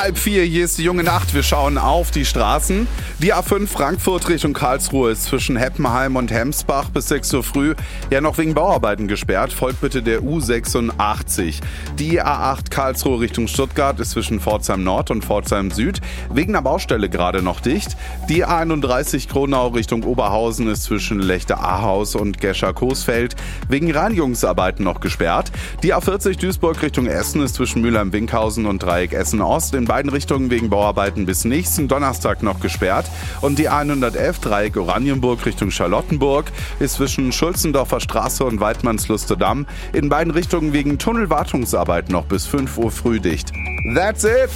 3:30, hier ist die junge Nacht. Wir schauen auf die Straßen. Die A5 Frankfurt Richtung Karlsruhe ist zwischen Heppenheim und Hemsbach bis 6 Uhr früh ja noch wegen Bauarbeiten gesperrt. Folgt bitte der U86. Die A8 Karlsruhe Richtung Stuttgart ist zwischen Pforzheim Nord und Pforzheim Süd wegen einer Baustelle gerade noch dicht. Die A31 Kronau Richtung Oberhausen ist zwischen Lechte-Ahaus und Gescher-Coesfeld wegen Reinigungsarbeiten noch gesperrt. Die A40 Duisburg Richtung Essen ist zwischen Mülheim-Winkhausen und Dreieck Essen-Ost in beiden Richtungen wegen Bauarbeiten bis nächsten Donnerstag noch gesperrt. Und die A111 Dreieck Oranienburg Richtung Charlottenburg ist zwischen Schulzendorfer Straße und Weidmannslusterdamm in beiden Richtungen wegen Tunnelwartungsarbeit noch bis 5 Uhr früh dicht. That's it!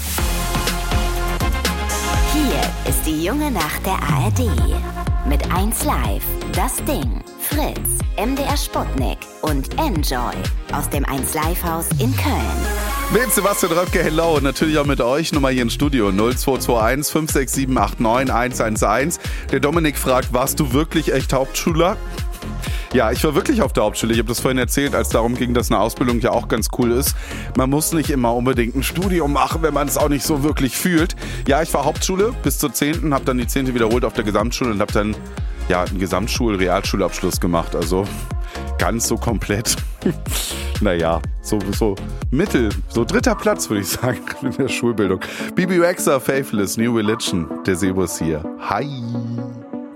Hier ist die junge Nacht der ARD. Mit 1Live, Das Ding, Fritz, MDR Sputnik und Enjoy aus dem 1Live-Haus in Köln. Mit Sebastian Röpke, hello. Natürlich auch mit euch. Nummer hier im Studio 0221 56789 111. Der Dominik fragt, warst du wirklich echt Hauptschüler? Ja, ich war wirklich auf der Hauptschule. Ich habe das vorhin erzählt, als darum ging, dass eine Ausbildung ja auch ganz cool ist. Man muss nicht immer unbedingt ein Studium machen, wenn man es auch nicht so wirklich fühlt. Ja, ich war Hauptschule bis zur 10., habe dann die 10. wiederholt auf der Gesamtschule und habe dann einen Gesamtschul-Realschulabschluss gemacht. Also ganz so komplett. Naja, so mittel, so 3. Platz würde ich sagen in der Schulbildung. BB Rexha, Faithless, New Religion, der Sebus hier. Hi!